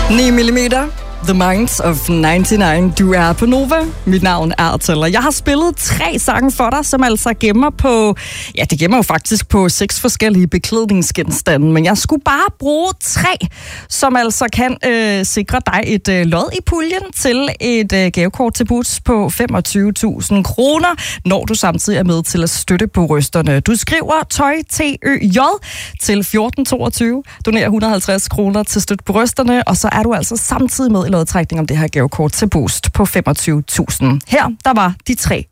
9 mm. The Minds of 99. Du er på Nova. Mit navn er Artel, og jeg har spillet 3 sange for dig, som altså gemmer på... Ja, det gemmer jo faktisk på 6 forskellige beklædningsgenstande, men jeg skulle bare bruge 3, som altså kan sikre dig et lod i puljen til et gavekort til Boots på 25.000 kroner, når du samtidig er med til at støtte på rysterne. Du skriver tøj TØJ til 1422, donerer 150 kroner til støtte på rysterne, og så er du altså samtidig med i lodtrækning om det her gavekort til Boost på 25.000. Her, der var de 3